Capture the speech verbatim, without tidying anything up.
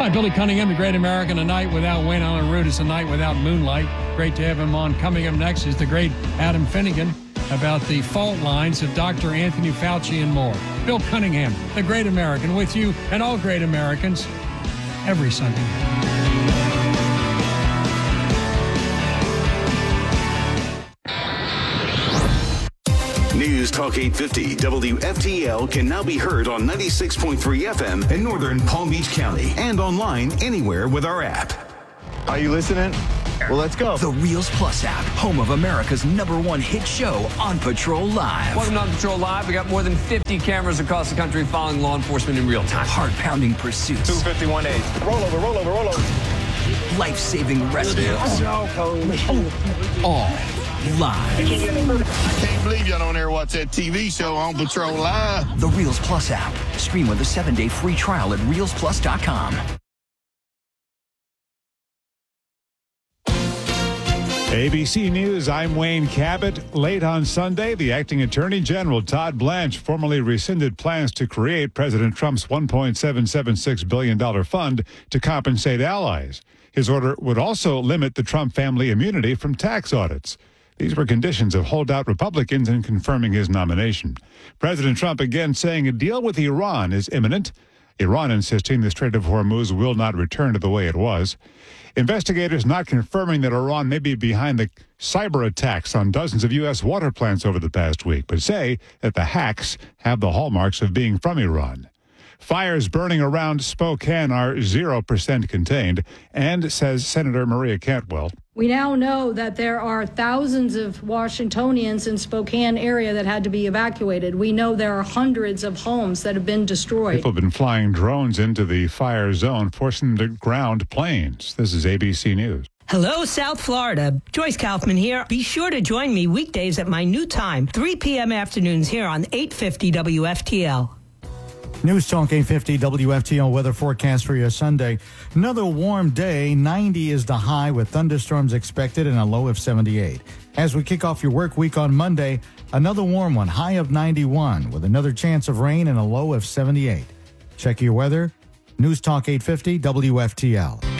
Hi, Billy Cunningham, the Great American. A night without Wayne Allen Root is a night without moonlight. Great to have him on. Coming up next is the great Adam Finnegan about the fault lines of Doctor Anthony Fauci and more. Bill Cunningham, the Great American, with you and all great Americans every Sunday. News Talk eight fifty W F T L can now be heard on ninety-six point three F M in northern Palm Beach County and online anywhere with our app. Are you listening? Well, let's go. The Reels Plus app, home of America's number one hit show, On Patrol Live. Welcome to On Patrol Live. We got more than fifty cameras across the country following law enforcement in real time. Heart-pounding pursuits. two fifty-one eight. Roll over, roll over, roll over. Life-saving rescues. All live. I can't believe y'all don't ever watch that T V show On Patrol Live. The Reels Plus app. Stream with a seven-day free trial at reels plus dot com. A B C News, I'm Wayne Cabot. Late on Sunday, the acting Attorney General Todd Blanche formally rescinded plans to create President Trump's one point seven seven six billion dollars fund to compensate allies. His order would also limit the Trump family immunity from tax audits. These were conditions of holdout Republicans in confirming his nomination. President Trump again saying a deal with Iran is imminent. Iran insisting the Strait of Hormuz will not return to the way it was. Investigators not confirming that Iran may be behind the cyber attacks on dozens of U S water plants over the past week, but say that the hacks have the hallmarks of being from Iran. Fires burning around Spokane are zero percent contained, and, says Senator Maria Cantwell, we now know that there are thousands of Washingtonians in Spokane area that had to be evacuated. We know there are hundreds of homes that have been destroyed. People have been flying drones into the fire zone, forcing them to ground planes. This is A B C News. Hello, South Florida. Joyce Kaufman here. Be sure to join me weekdays at my new time, three p.m. afternoons here on eight fifty W F T L. News Talk eight fifty W F T L weather forecast for your Sunday. Another warm day. ninety is the high with thunderstorms expected and a low of seventy-eight. As we kick off your work week on Monday, another warm one, high of ninety-one with another chance of rain and a low of seventy-eight. Check your weather. News Talk eight fifty W F T L.